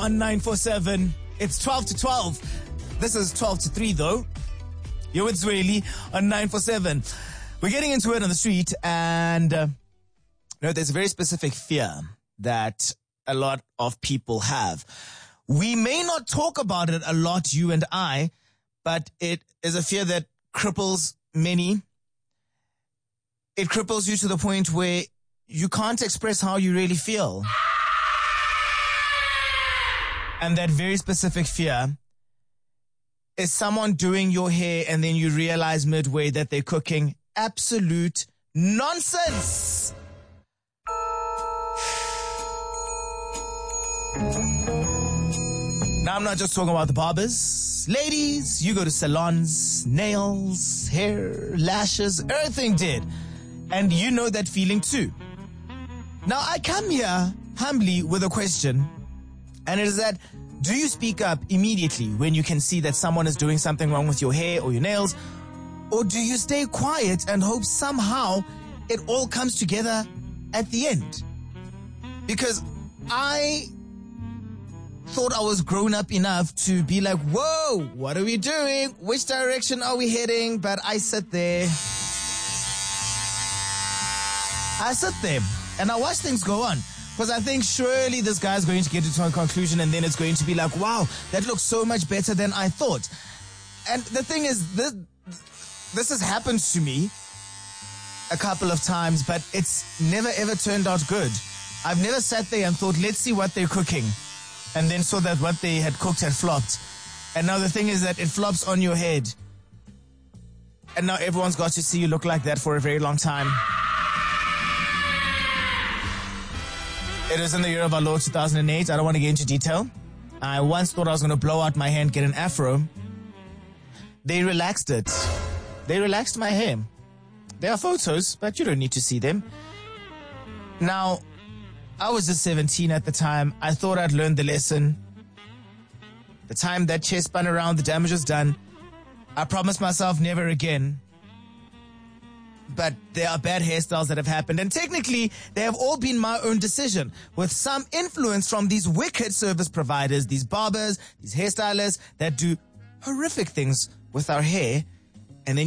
on 947. It's 12 to 12. This is 12 to 3 though. You're with Zweli on 947. We're getting into it on the street, and there's a very specific fear that a lot of people have. We may not talk about it a lot, you and I, but it is a fear that cripples many. It cripples you to the point where you can't express how you really feel. And that very specific fear is someone doing your hair and then you realize midway that they're cooking absolute nonsense. Now, I'm not just talking about the barbers. Ladies, you go to salons, nails, hair, lashes, everything did. And you know that feeling too. Now, I come here humbly with a question, and it is that, do you speak up immediately when you can see that someone is doing something wrong with your hair or your nails? Or do you stay quiet and hope somehow it all comes together at the end? Because I thought I was grown up enough to be like, whoa, what are we doing? Which direction are we heading? But I sit there and I watch things go on. Because I think surely this guy's going to get to a conclusion and then it's going to be like, wow, that looks so much better than I thought. And the thing is, this has happened to me a couple of times, but it's never ever turned out good. I've never sat there and thought, let's see what they're cooking. And then saw that what they had cooked had flopped. And now the thing is that it flops on your head. And now everyone's got to see you look like that for a very long time. It was in the year of our Lord 2008. I don't want to get into detail. I once thought I was going to blow out my hair and get an afro. They relaxed it. They relaxed my hair. There are photos, but you don't need to see them. Now, I was just 17 at the time. I thought I'd learned the lesson. The time that chair spun around, the damage was done. I promised myself never again. But there are bad hairstyles that have happened. And technically, they have all been my own decision, with some influence from these wicked service providers, these barbers, these hairstylists that do horrific things with our hair